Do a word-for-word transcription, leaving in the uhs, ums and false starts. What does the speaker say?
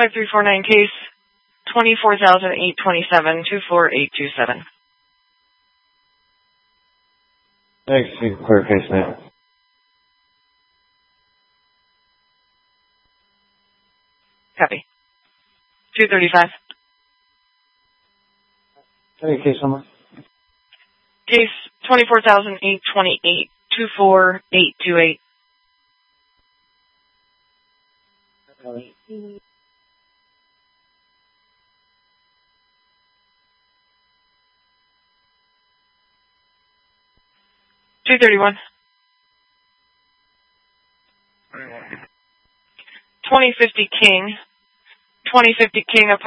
five three four nine case, twenty-four thousand eight twenty-seven, two four eight two seven. Thanks for the clarification there. Copy. two thirty-five. Any case number? Case twenty-four thousand eight twenty-eight, two four eight two eight. two thirty-one. twenty fifty King. twenty fifty King.